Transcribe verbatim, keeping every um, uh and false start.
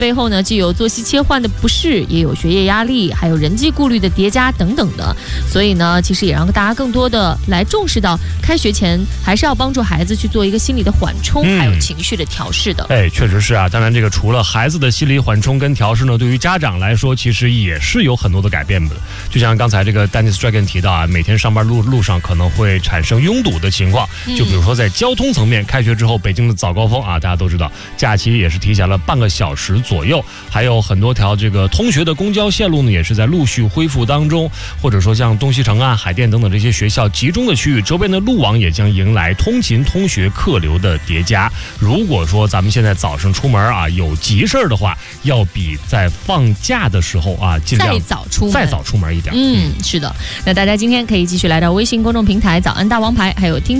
背后呢，既有作息切换的不适，也有学业压力，还有人际顾虑的叠加等等的。所以呢，其实也让大家更多的来重视到，开学前还是要帮助孩子去做一个心理的缓冲，嗯、还有情绪的调试的。 哎，确实是啊。当然，这个除了孩子的心理缓冲跟调试呢，对于家长来说，其实也是有很多的改变的。就像刚才这个 Dennis Dragon 提到啊，每天上班路路上可能会产生拥堵的情况。就比如说在交通层面，开学之后北京的早高峰啊，大家都知道，假期也是提前了半个小时左右，还有很多条这个通学的公交线路呢，也是在陆续恢复当中，或者说像东西城啊、海淀等等这些学校集中的区域，周边的路网也将迎来通勤通学客流的叠加。如果说咱们现在早上出门啊有急事儿的话，要比在放假的时候啊尽量再早出门再早出门一点。 嗯，是的。那大家今天可以继续来到微信公众平台早安大王牌，还有听